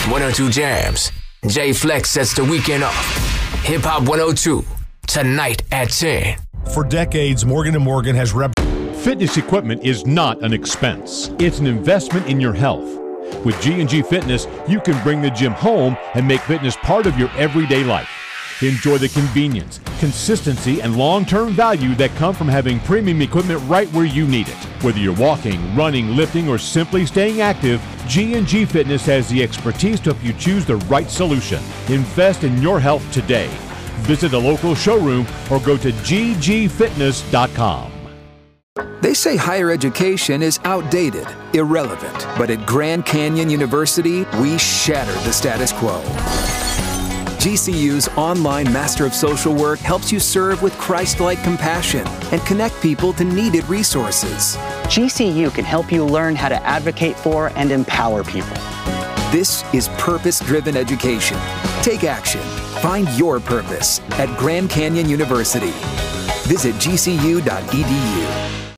102 Jams. J Flex sets the weekend off. Hip Hop 102, tonight at 10. For decades, Morgan & Morgan has Fitness equipment is not an expense. It's an investment in your health. With G&G Fitness, you can bring the gym home and make fitness part of your everyday life. Enjoy the convenience, consistency, and long-term value that come from having premium equipment right where you need it. Whether you're walking, running, lifting, or simply staying active, G&G Fitness has the expertise to help you choose the right solution. Invest in your health today. Visit a local showroom or go to ggfitness.com. They say higher education is outdated, irrelevant. But at Grand Canyon University, we shattered the status quo. GCU's online Master of Social Work helps you serve with Christ-like compassion and connect people to needed resources. GCU can help you learn how to advocate for and empower people. This is purpose-driven education. Take action. Find your purpose at Grand Canyon University. Visit gcu.edu.